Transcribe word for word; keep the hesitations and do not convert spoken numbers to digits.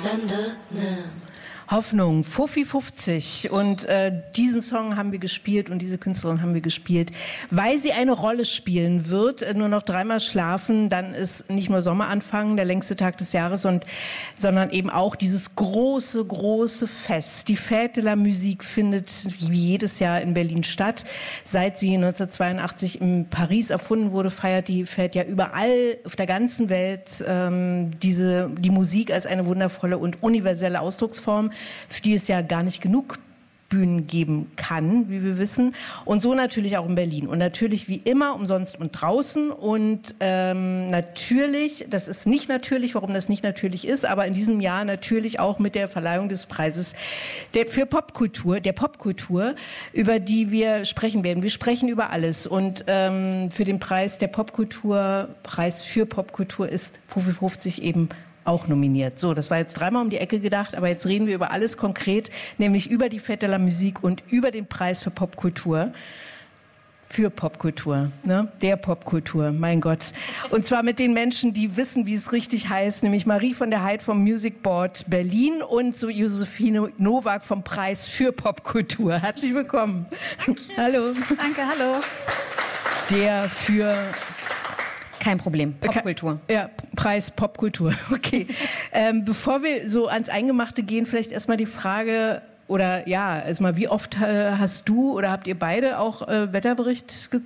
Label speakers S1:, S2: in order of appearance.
S1: Glende nimm.
S2: Hoffnung, Fuffi fünfzig. Und äh, diesen Song haben wir gespielt und diese Künstlerin haben wir gespielt, weil sie eine Rolle spielen wird. Äh, nur noch dreimal schlafen, dann ist nicht nur Sommeranfang, der längste Tag des Jahres, und, sondern eben auch dieses große, große Fest. Die Fête de la Musique findet wie jedes Jahr in Berlin statt. Seit sie neunzehnhundertzweiundachtzig in Paris erfunden wurde, feiert die Fête ja überall auf der ganzen Welt ähm, diese, die Musik als eine wundervolle und universelle Ausdrucksform, für die es ja gar nicht genug Bühnen geben kann, wie wir wissen. Und so natürlich auch in Berlin. Und natürlich wie immer umsonst und draußen. Und ähm, natürlich, das ist nicht natürlich, warum das nicht natürlich ist, aber in diesem Jahr natürlich auch mit der Verleihung des Preises der, für Popkultur, der Popkultur, über die wir sprechen werden. Wir sprechen über alles. Und ähm, für den Preis der Popkultur, Preis für Popkultur ist Fuffi fünfzig eben auch nominiert. So, das war jetzt dreimal um die Ecke gedacht, aber jetzt reden wir über alles konkret, nämlich über die Fête de la Musique und über den Preis für Popkultur. Für Popkultur, ne? Der Popkultur, mein Gott. Und zwar mit den Menschen, die wissen, wie es richtig heißt, nämlich Marie von der Heid vom Music Board Berlin und so Josephine Nowak vom Preis für Popkultur. Herzlich willkommen. Hallo.
S3: Danke, hallo.
S2: Der für
S3: Kein Problem. Popkultur.
S2: Ja, Preis Popkultur. Okay. ähm, bevor wir so ans Eingemachte gehen, vielleicht erstmal die Frage, oder ja, erstmal, wie oft äh, hast du oder habt ihr beide auch äh, Wetterbericht geguckt?